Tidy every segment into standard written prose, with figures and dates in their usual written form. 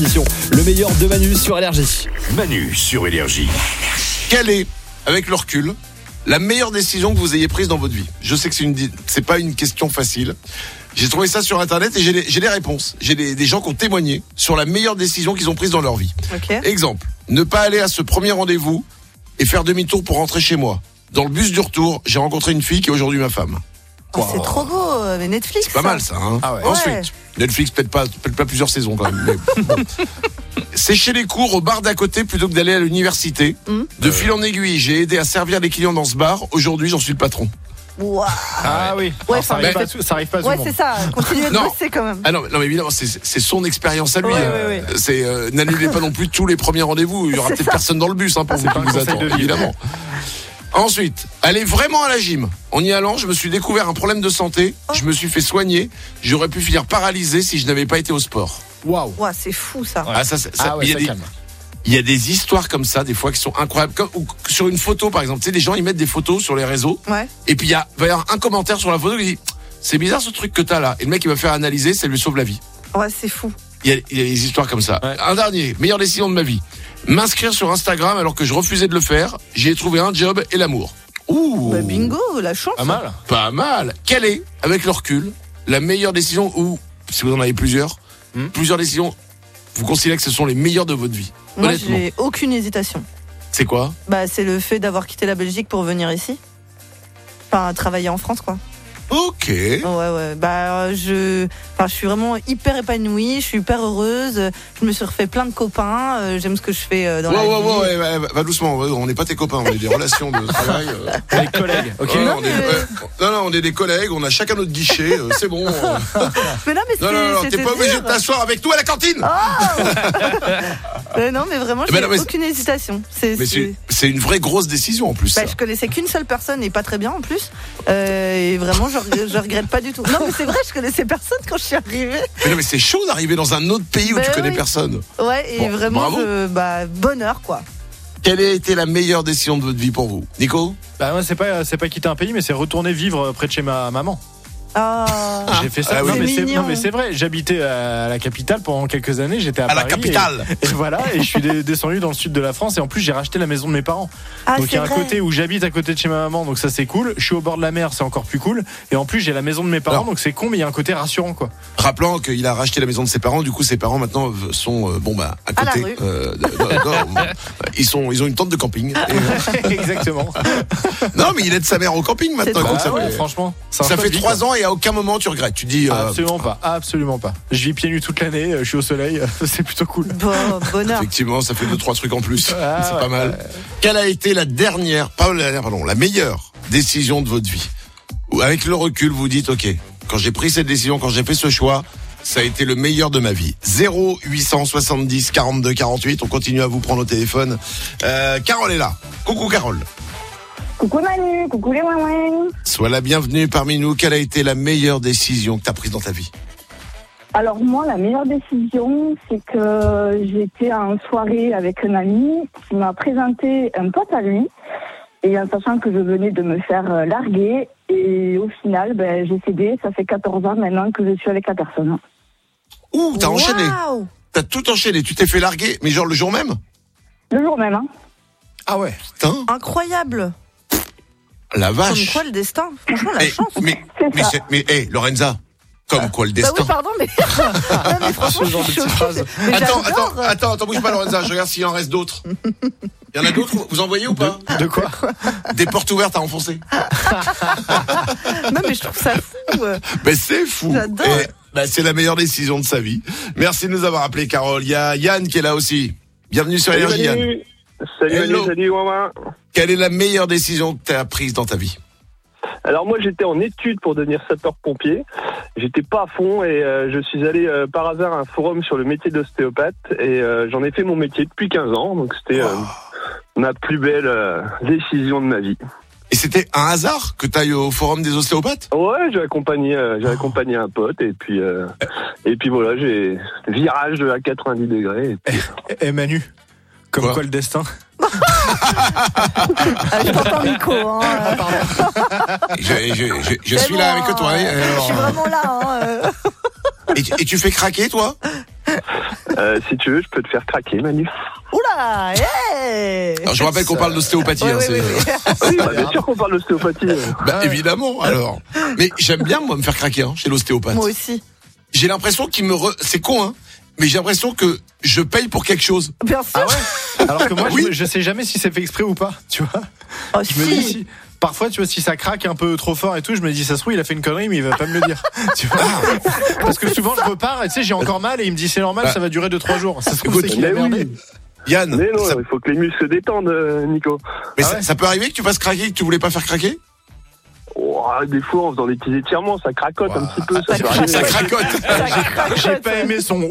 Le meilleur de Manu sur Énergie. Manu sur Énergie. Quelle est, avec le recul, la meilleure décision que vous ayez prise dans votre vie? Je sais que c'est pas une question facile. J'ai trouvé ça sur internet et j'ai des réponses. J'ai des gens qui ont témoigné sur la meilleure décision qu'ils ont prise dans leur vie. Okay. Exemple, ne pas aller à ce premier rendez-vous et faire demi-tour pour rentrer chez moi. Dans le bus du retour, j'ai rencontré une fille qui est aujourd'hui ma femme. Oh, c'est trop beau, mais Netflix. C'est pas mal ça, hein. Ah ouais. Ensuite, Netflix peut-être pas plusieurs saisons quand même. Mais bon. Sécher les cours au bar d'à côté plutôt que d'aller à l'université. De fil en aiguille, j'ai aidé à servir les clients dans ce bar. Aujourd'hui, j'en suis le patron. Wow. Ah oui. Ouais, Alors, ça arrive pas à tout le monde. C'est ça. Continuez de Non. bosser quand même. Ah non, mais évidemment, c'est son expérience à lui. Ouais. C'est n'annulez pas non plus tous les premiers rendez-vous. Il y aura C'est peut-être ça. personne dans le bus, hein, pour C'est vous pas qui un vous conseil attend, de vie. évidemment. Ensuite, aller vraiment à la gym. En y allant, je me suis découvert un problème de santé. Je me suis fait soigner. J'aurais pu finir paralysé si je n'avais pas été au sport. Waouh. Wow, c'est fou ça. Ouais. Ah ça, Ouais, ça calme. il y a des histoires comme ça, des fois, qui sont incroyables. Ou sur une photo, par exemple, tu sais, des gens, ils mettent des photos sur les réseaux. Ouais. Et puis, va y avoir un commentaire sur la photo qui dit, c'est bizarre ce truc que t'as là. Et le mec, il va faire analyser, ça lui sauve la vie. Ouais, c'est fou. Il y a des histoires comme ça. Ouais. Un dernier, meilleure décision de ma vie. M'inscrire sur Instagram alors que je refusais de le faire. J'ai trouvé un job et l'amour. Ouh. Bah, bingo, la chance. Pas mal. Pas mal. Quelle est, avec le recul, la meilleure décision ou, si vous en avez plusieurs décisions, vous considérez que ce sont les meilleures de votre vie? Moi, Honnêtement. j'ai aucune hésitation. C'est quoi? Bah, c'est le fait d'avoir quitté la Belgique pour venir ici. Enfin, travailler en France, quoi. Ok. Ouais. Bah, je suis vraiment hyper épanouie, je suis hyper heureuse. Je me suis refait plein de copains. J'aime ce que je fais dans la vie. Ouais, va doucement. On n'est pas tes copains, on est des relations de travail. Les collègues. Ok. Ouais, Non, on est des collègues, on a chacun notre guichet, c'est bon. Mais non, mais Non, c'était t'es pas obligé de t'asseoir avec nous à la cantine. Non, mais vraiment, j'ai aucune hésitation. Mais c'est une vraie grosse décision en plus. Bah, ça. je connaissais qu'une seule personne et pas très bien en plus. Et vraiment, je regrette pas du tout. Non, mais c'est vrai, je connaissais personne quand je suis arrivée. Mais non, mais c'est chaud d'arriver dans un autre pays où Bah tu connais oui. personne. Ouais, et Bon, vraiment, bravo. bonheur, quoi. Quelle a été la meilleure décision de votre vie pour vous, Nico? Bah moi c'est pas quitter un pays mais c'est retourner vivre près de chez ma maman. Ah, J'ai fait ça. Ah oui. Non, mais C'est mignon. non mais c'est vrai. J'habitais à la capitale pendant quelques années. J'étais à À la Paris. capitale. Et voilà. Et je suis descendu dans le sud de la France. Et en plus j'ai racheté la maison de mes parents. Ah, Donc il y a un c'est vrai. côté où j'habite à côté de chez ma maman. Donc ça c'est cool. Je suis au bord de la mer. C'est encore plus cool. Et en plus j'ai la maison de mes parents. Alors. Donc c'est con mais il y a un côté rassurant quoi. Rappelant qu'il a racheté la maison de ses parents, du coup ses parents maintenant sont à À la côté. rue. Ils ont une tente de camping. Et, Exactement. non, mais il aide sa mère au camping maintenant. C'est donc trop ça cool. fait, Franchement. c'est un ça choix fait de vie, 3 quoi. ans et à aucun moment tu regrettes. Tu dis. Absolument pas. Je vis pieds nus toute l'année. Je suis au soleil. C'est plutôt cool. Bonheur. Effectivement, ça fait 2-3 trucs en plus. Ah, c'est ouais. pas mal. Quelle a été la meilleure décision de votre vie? Ou avec le recul, vous dites, ok, quand j'ai pris cette décision, quand j'ai fait ce choix, ça a été le meilleur de ma vie. 0870 42 48. On continue à vous prendre au téléphone. Carole est là. Coucou Carole. Coucou Manu, coucou les ouin-ouin. Sois la bienvenue parmi nous. Quelle a été la meilleure décision que tu as prise dans ta vie? Alors moi, la meilleure décision, c'est que j'étais en soirée avec un ami qui m'a présenté un pote à lui, et en sachant que je venais de me faire larguer, et au final, j'ai cédé. Ça fait 14 ans maintenant que je suis avec la personne. Ouh, t'as enchaîné. Waouh. T'as tout enchaîné. Tu t'es fait larguer, mais genre le jour même? Le jour même, hein. Ah ouais. Putain, Incroyable. la Comme vache. quoi le destin. Franchement, la chance. Mais Lorenza, comme quoi le Bah destin? oui, pardon, mais. Non, mais franchement, Ce genre je de suis petite choquée. phrase. Mais Attends, bouge pas Lorenza, je regarde s'il en reste d'autres. Il y en a d'autres, vous en voyez ou pas? De quoi? Des portes ouvertes à enfoncer. Non, mais je trouve ça fou. Mais c'est fou. J'adore. C'est la meilleure décision de sa vie. Merci de nous avoir appelé Carole. Il y a Yann qui est là aussi. Bienvenue sur Énergie Yann. Salut Hello. Manu, salut Wawa. Quelle est la meilleure décision que tu as prise dans ta vie? Alors moi j'étais en études pour devenir sapeur-pompier. J'étais pas à fond et je suis allé par hasard à un forum sur le métier d'ostéopathe et j'en ai fait mon métier depuis 15 ans. Donc c'était ma plus belle décision de ma vie. Et c'était un hasard que tu ailles au forum des ostéopathes? Ouais, j'ai accompagné un pote et puis voilà, j'ai virage à 90 degrés. Eh Manu, comme Quoi quoi le destin? Je t'entends, Nico. Hein. Je suis là avec toi. Je suis vraiment là. Et tu fais craquer, toi? Si tu veux, je peux te faire craquer, Manu. Oula, hey. Alors, je vous rappelle qu'on parle d'ostéopathie. Ouais, hein, oui, Oui, bien sûr qu'on parle d'ostéopathie. Évidemment, alors. Mais j'aime bien, moi, me faire craquer chez l'ostéopathe. Moi aussi. J'ai l'impression qu'il c'est con, hein, mais j'ai l'impression que je paye pour quelque chose. Bien sûr. Ah ouais. Alors que moi, Oui. je sais jamais si c'est fait exprès ou pas, tu vois. Oh, Je me dis si. Parfois, tu vois, si ça craque un peu trop fort et tout, je me dis, ça se trouve, il a fait une connerie, mais il va pas me le dire. Tu vois. Parce que souvent, je repars et tu sais, j'ai encore mal et il me dit, c'est normal, ça va durer 2-3 jours. Ça se trouve, Écoute, c'est qu'il a mais merdé. oui. Yann, Mais non, il faut que les muscles se détendent, Nico. mais Ah ouais. ça peut arriver que tu fasses craquer et que tu voulais pas faire craquer? Oh, des fois, en faisant des petits étirements, ça cracote un petit peu. Ça peut Ça arriver. cracote. J'ai pas aimé son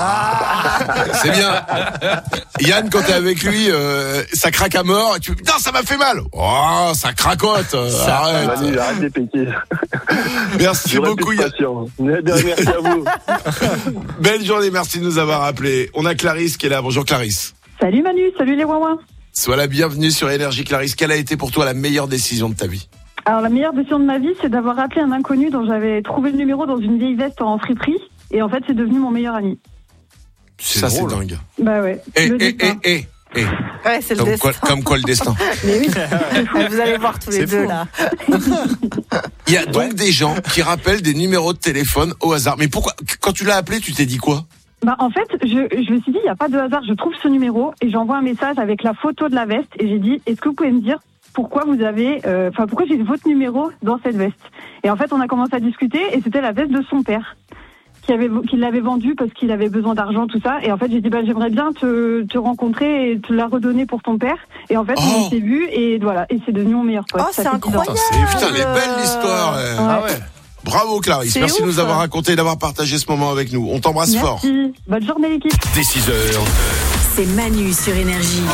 C'est bien. Yann, quand t'es avec lui, ça craque à mort. Et tu putain, ça m'a fait mal. Oh, ça cracote. Arrête. Manu, arrête des péquets. Merci J'aurais beaucoup, pu Yann. être patient. Merci à vous. Belle journée, merci de nous avoir appelés. On a Clarisse qui est là. Bonjour Clarisse. Salut Manu, salut les Wawa. Sois la bienvenue sur Énergie. Clarisse, quelle a été pour toi la meilleure décision de ta vie? Alors la meilleure décision de ma vie, c'est d'avoir appelé un inconnu dont j'avais trouvé le numéro dans une vieille veste en friperie. Et en fait, c'est devenu mon meilleur ami. Ça, c'est dingue. Bah ouais. le destin. Ouais, c'est le destin. Comme quoi le destin. Mais oui. Vous allez voir tous les C'est deux fou. là. Il y a donc des gens qui rappellent des numéros de téléphone au hasard. Mais pourquoi, quand tu l'as appelé, tu t'es dit quoi? Bah en fait, je me suis dit, il n'y a pas de hasard. Je trouve ce numéro et j'envoie un message avec la photo de la veste. Et j'ai dit, est-ce que vous pouvez me dire pourquoi vous avez, pourquoi j'ai votre numéro dans cette veste? Et en fait, on a commencé à discuter et c'était la veste de son père qui l'avait vendue parce qu'il avait besoin d'argent, tout ça. Et en fait, j'ai dit, bah j'aimerais bien te rencontrer et te la redonner pour ton père. Et en fait, on s'est vus et voilà, et c'est devenu mon meilleur pote. Oh, Ça c'est fait 10 ans. incroyable. Putain, elle est belle l'histoire. Ah ouais. Bravo Clarisse, C'est merci de ouf. nous avoir raconté et d'avoir partagé ce moment avec nous. On t'embrasse fort. Merci. Bonne journée l'équipe. Dès 6h, C'est Manu sur Énergie.